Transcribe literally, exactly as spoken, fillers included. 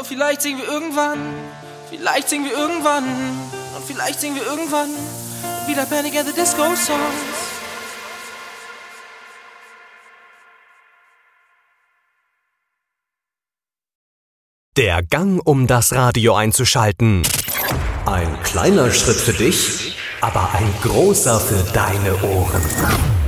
Und vielleicht singen wir irgendwann, vielleicht singen wir irgendwann, und vielleicht singen wir irgendwann wieder Panic at the Disco Songs. Der Gang, um das Radio einzuschalten. Ein kleiner Schritt für dich, aber ein großer für deine Ohren.